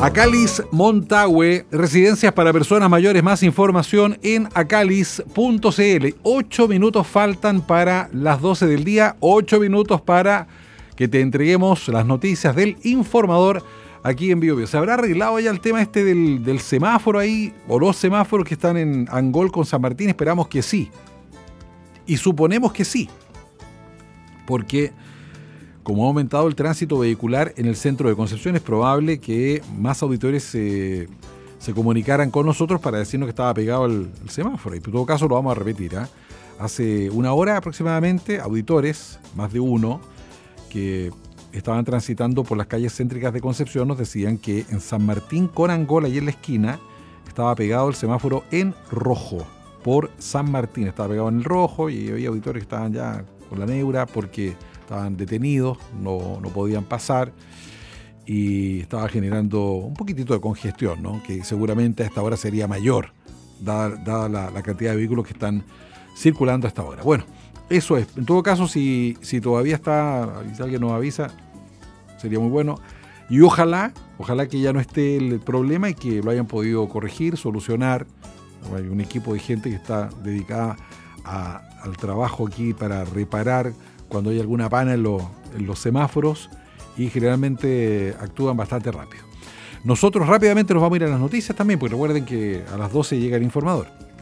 Acalis Montague, residencias para personas mayores. Más información en acalis.cl. 8 minutos faltan para las 12 del día. 8 minutos para que te entreguemos las noticias del informador aquí en Biobío. ¿Se habrá arreglado ya el tema este del semáforo ahí? O los semáforos que están en Angol con San Martín. Esperamos que sí. Y suponemos que sí. Porque como ha aumentado el tránsito vehicular en el centro de Concepción, es probable que más auditores se comunicaran con nosotros para decirnos que estaba pegado el semáforo. Y en todo caso lo vamos a repetir. Hace una hora aproximadamente, auditores, más de uno, que estaban transitando por las calles céntricas de Concepción, nos decían que en San Martín con Angola y en la esquina estaba pegado el semáforo en rojo. Por San Martín estaba pegado en el rojo y había auditores que estaban ya con la neura porque estaban detenidos, no podían pasar y estaba generando un poquitito de congestión, ¿no? Que seguramente a esta hora sería mayor, dada la cantidad de vehículos que están circulando a esta hora. Bueno, eso es. En todo caso, si todavía está, si alguien nos avisa, sería muy bueno. Y ojalá que ya no esté el problema y que lo hayan podido corregir, solucionar. Hay un equipo de gente que está dedicada al trabajo aquí para reparar cuando hay alguna pana en los semáforos y generalmente actúan bastante rápido. Nosotros rápidamente nos vamos a ir a las noticias también, porque recuerden que a las 12 llega el informador.